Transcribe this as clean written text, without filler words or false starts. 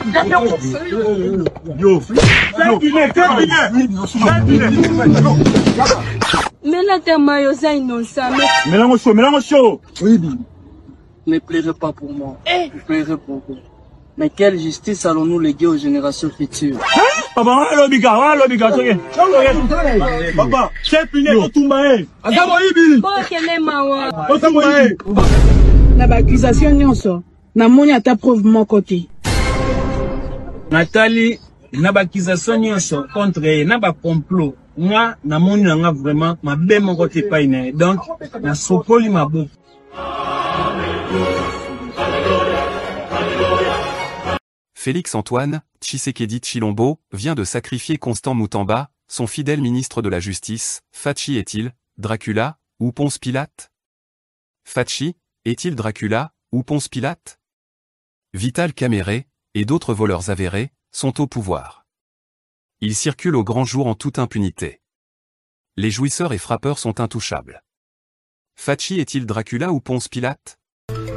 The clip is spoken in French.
Mais là, t'es maillot, innocent. Mélange chaud. Oui. Ne pleurez pas pour moi. Ne pleurez pour vous. Mais quelle justice allons-nous léguer aux générations futures? Papa, c'est puni au Tumbae. Na ba accusation nyonso na moni ata preuve moko te. Nathalie na ba accusation nyonso contre na ba complot. Moi na moni nga vraiment ma be moko te pa ina. Donc na sopoli mabo. Félix-Antoine Tshisekedi Tshilombo vient de sacrifier Constant Moutamba, son fidèle ministre de la Justice. Fachi est-il Dracula ou Ponce Pilate? Fachi est-il Dracula ou Ponce Pilate? Vital Kamerhe et d'autres voleurs avérés sont au pouvoir. Ils circulent au grand jour en toute impunité. Les jouisseurs et frappeurs sont intouchables. Fachi est-il Dracula ou Ponce Pilate?